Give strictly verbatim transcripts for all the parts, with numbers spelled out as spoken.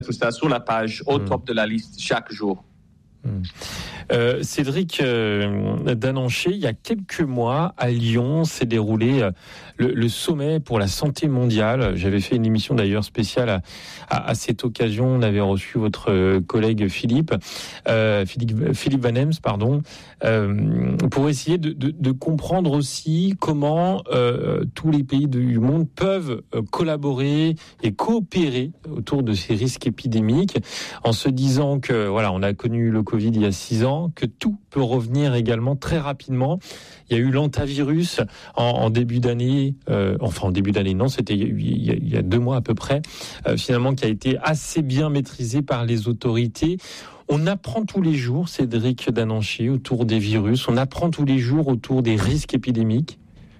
ça sur la page, au mmh. top de la liste, chaque jour. Mmh. Euh, Cédric euh, Dananché, il y a quelques mois à Lyon s'est déroulé euh, le, le sommet pour la santé mondiale. J'avais fait une émission d'ailleurs spéciale à, à, à cette occasion. On avait reçu votre euh, collègue Philippe, euh, Philippe, Philippe Van Hems, pardon, euh, pour essayer de, de, de comprendre aussi comment euh, tous les pays du monde peuvent euh, collaborer et coopérer autour de ces risques épidémiques, en se disant que voilà, on a connu le Covid il y a six ans, que tout peut revenir également très rapidement. Il y a eu l'antavirus en, en début d'année, euh, enfin en début d'année, non, c'était il y a, il y a deux mois à peu près, euh, finalement qui a été assez bien maîtrisé par les autorités. On apprend tous les jours, Cédric Dananché, autour des virus, on apprend tous les jours autour des risques épidémiques.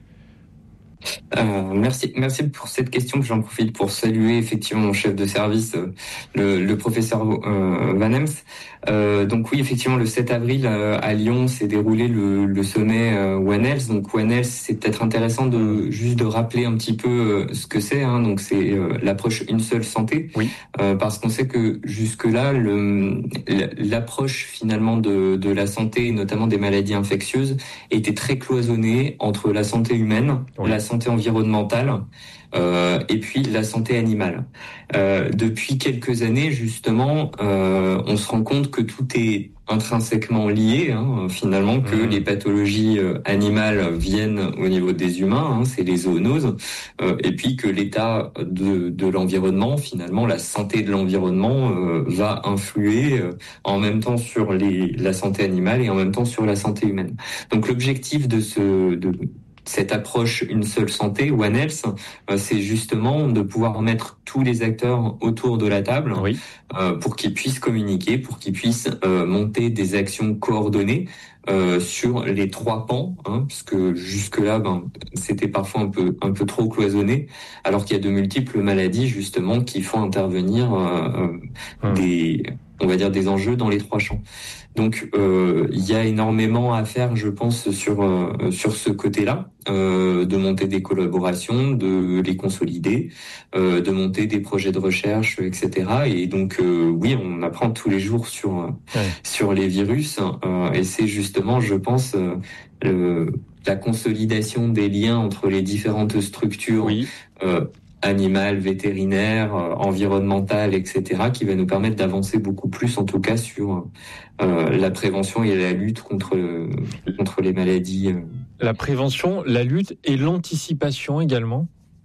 Euh, merci, merci pour cette question. J'en profite pour saluer effectivement mon chef de service, euh, le, le professeur euh, Van Hems. Euh, donc oui, effectivement, le sept avril euh, à Lyon s'est déroulé le, le sommet euh, One Health. Donc One Health, c'est peut-être intéressant de juste de rappeler un petit peu euh, ce que c'est. Hein. Donc c'est euh, l'approche une seule santé, oui. euh, parce qu'on sait que jusque là, le, l'approche finalement de, de la santé, et notamment des maladies infectieuses, était très cloisonnée entre la santé humaine, oui. la santé environnementale euh, et puis la santé animale. Euh, depuis quelques années, justement, euh, on se rend compte que tout est intrinsèquement lié, hein, finalement, que mmh. les pathologies euh, animales viennent au niveau des humains, hein, c'est les zoonoses, euh, et puis que l'état de, de l'environnement, finalement, la santé de l'environnement euh, va influer euh, en même temps sur les, la santé animale et en même temps sur la santé humaine. Donc l'objectif de ce... De, cette approche une seule santé, One Health, euh, c'est justement de pouvoir mettre tous les acteurs autour de la table oui. euh, pour qu'ils puissent communiquer, pour qu'ils puissent euh, monter des actions coordonnées euh, sur les trois pans, hein, parce que jusque-là, ben, c'était parfois un peu un peu trop cloisonné, alors qu'il y a de multiples maladies justement qui font intervenir euh, hum. des, on va dire des enjeux dans les trois champs. Donc euh, il y a énormément à faire, je pense, sur euh, sur ce côté-là, euh, de monter des collaborations, de les consolider, euh, de monter des projets de recherche, et cetera. Et donc euh, oui, on apprend tous les jours sur ouais. sur les virus, euh, et c'est justement, je pense, euh, le, la consolidation des liens entre les différentes structures. Oui. Euh, animal, vétérinaire, euh, environnemental, et cetera, qui va nous permettre d'avancer beaucoup plus, en tout cas, sur euh, la prévention et la lutte contre euh, contre les maladies. Euh. La prévention, la lutte et l'anticipation également.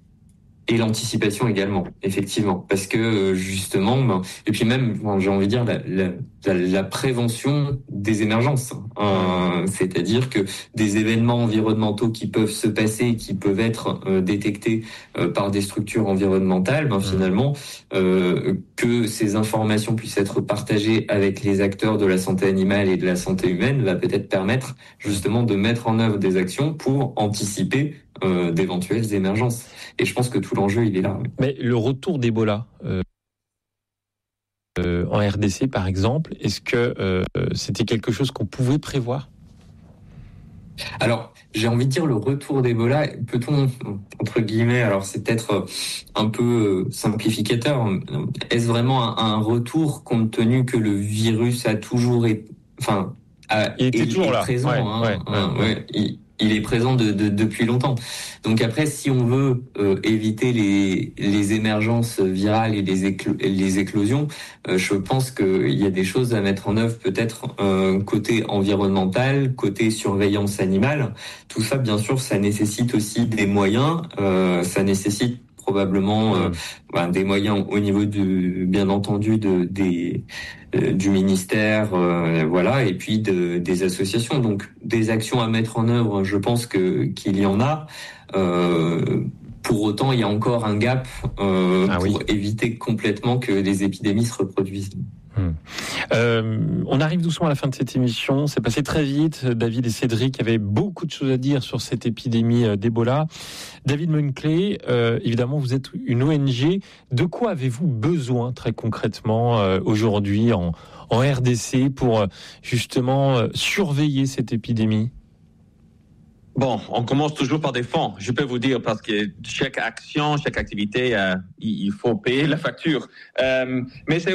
Et l'anticipation également, effectivement, parce que justement, ben, et puis même, bon, j'ai envie de dire la, la, la, la prévention des émergences, hein, euh, c'est-à-dire que des événements environnementaux qui peuvent se passer, qui peuvent être euh, détectés euh, par des structures environnementales, ben, finalement, euh, que ces informations puissent être partagées avec les acteurs de la santé animale et de la santé humaine, va peut-être permettre justement de mettre en œuvre des actions pour anticiper Euh, d'éventuelles émergences. Et je pense que tout l'enjeu, il est là. Oui. Mais le retour d'Ebola euh, euh, en R D C, par exemple, est-ce que euh, c'était quelque chose qu'on pouvait prévoir ? Alors, j'ai envie de dire le retour d'Ebola, peut-on, entre guillemets, alors c'est peut-être un peu simplificateur, est-ce vraiment un, un retour compte tenu que le virus a toujours été, enfin, a, il était est, toujours est là. présent, ouais, hein, ouais, hein, ouais, ouais, ouais. Il, il est présent de, de, depuis longtemps. Donc après, si on veut euh, éviter les, les émergences virales et les, éclo- les éclosions, euh, je pense qu'il y a des choses à mettre en œuvre, peut-être euh, côté environnemental, côté surveillance animale. Tout ça, bien sûr, ça nécessite aussi des moyens. Euh, ça nécessite probablement euh, ben, des moyens au niveau du, bien entendu, de des euh, du ministère, euh, voilà, et puis de, des associations. Donc des actions à mettre en œuvre, je pense que qu'il y en a. Euh, pour autant, il y a encore un gap euh, ah, pour oui. éviter complètement que les épidémies se reproduisent. Hum. Euh, on arrive doucement à la fin de cette émission. C'est passé très vite. David et Cédric avaient beaucoup de choses à dire sur cette épidémie d'Ebola. David Munkley, euh, évidemment, vous êtes une O N G. De quoi avez-vous besoin très concrètement euh, aujourd'hui en, en R D C pour euh, justement euh, surveiller cette épidémie ? Bon, on commence toujours par des fonds. Je peux vous dire parce que chaque action, chaque activité, euh, il faut payer la facture. Euh, mais c'est